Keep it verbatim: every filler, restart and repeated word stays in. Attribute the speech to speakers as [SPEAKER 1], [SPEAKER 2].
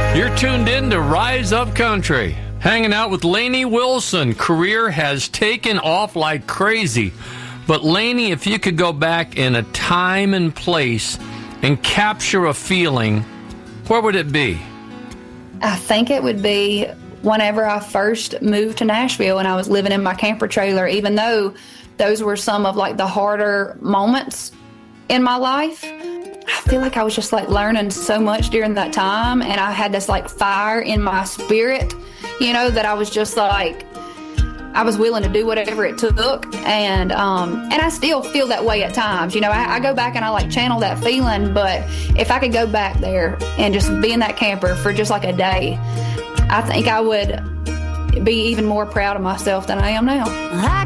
[SPEAKER 1] You're tuned in to Rise Up Country. Hanging out with Lainey Wilson. Career has taken off like crazy. But Lainey, if you could go back in a time and place and capture a feeling, where would it be?
[SPEAKER 2] I think it would be whenever I first moved to Nashville and I was living in my camper trailer, even though those were some of like the harder moments in my life. I feel like I was just like learning so much during that time, and I had this like fire in my spirit, you know, that I was just like, I was willing to do whatever it took, and um, and I still feel that way at times. You know, I, I go back and I like channel that feeling, but if I could go back there and just be in that camper for just like a day, I think I would be even more proud of myself than I am now.
[SPEAKER 3] I